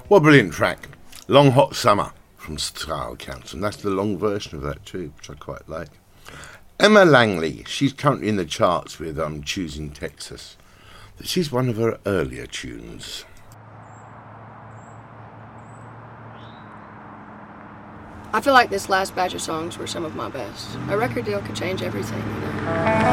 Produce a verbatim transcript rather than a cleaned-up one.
What a brilliant track. Long Hot Summer from Style Council. And that's the long version of that too, which I quite like. Emma Langley, she's currently in the charts with um, Choosing Texas. This is one of her earlier tunes. I feel like this last batch of songs were some of my best. A record deal could change everything, you know.